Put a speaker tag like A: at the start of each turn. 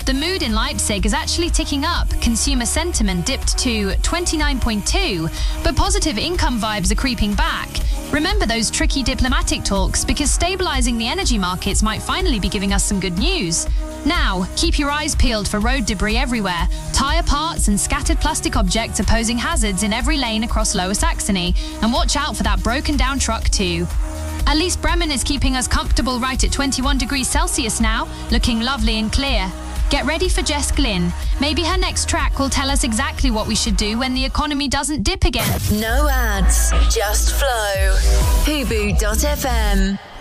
A: The mood in Leipzig is actually ticking up. Consumer sentiment dipped to 29.2, but positive income vibes are creeping back. Remember those tricky diplomatic talks, because stabilizing the energy markets might finally be giving us some good news. Now, keep your eyes peeled for road debris everywhere. Tyre parts and scattered plastic objects are posing hazards in every lane across Lower Saxony. And watch out for that broken down truck too. At least Bremen is keeping us comfortable right at 21 degrees Celsius now, looking lovely and clear. Get ready for Jess Glynn. Maybe her next track will tell us exactly what we should do when the economy doesn't dip again.
B: No ads, just flow. Hubu.fm.